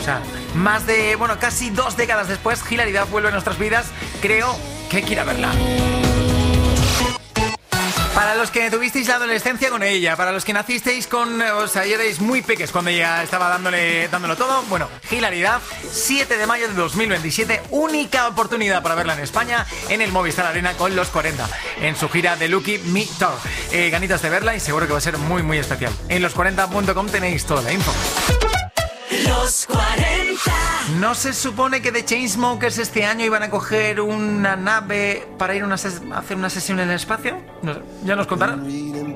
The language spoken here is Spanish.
sea, más de, bueno, casi 2 décadas después, Hilary Duff vuelve a nuestras vidas. Creo que hay que ir a verla. Para los que tuvisteis la adolescencia con ella, para los que nacisteis con... O sea, ya erais muy peques cuando ella estaba dándolo todo. Bueno, Hilary Duff, 7 de mayo de 2027, única oportunidad para verla en España, en el Movistar Arena con Los 40, en su gira de Lucky Me Tour. Ganitas de verla y seguro que va a ser muy, muy especial. En los40.com tenéis toda la info. Los 40. ¿No se supone que The Chainsmokers este año iban a coger una nave para ir a hacer una sesión en el espacio? No sé, ya nos contarán.